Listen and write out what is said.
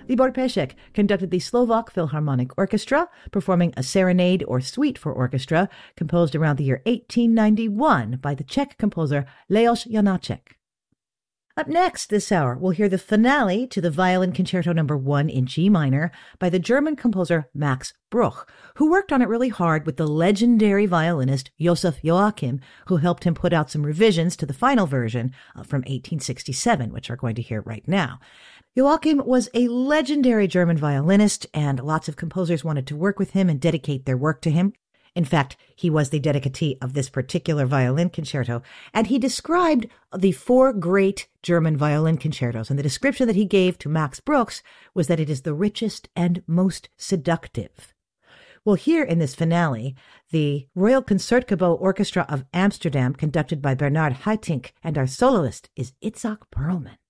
Libor Pešek conducted the Slovak Philharmonic Orchestra, performing a serenade or suite for orchestra composed around the year 1891 by the Czech composer Leoš Janáček. Up next this hour, we'll hear the finale to the Violin Concerto No. 1 in G minor by the German composer Max Bruch, who worked on it really hard with the legendary violinist Josef Joachim, who helped him put out some revisions to the final version from 1867, which we're going to hear right now. Joachim was a legendary German violinist, and lots of composers wanted to work with him and dedicate their work to him. In fact, he was the dedicatee of this particular violin concerto, and he described the 4 great German violin concertos, and the description that he gave to Max Bruch was that it is the richest and most seductive. Well, here in this finale, the Royal Concertgebouw Orchestra of Amsterdam, conducted by Bernard Haitink, and our soloist is Itzhak Perlman.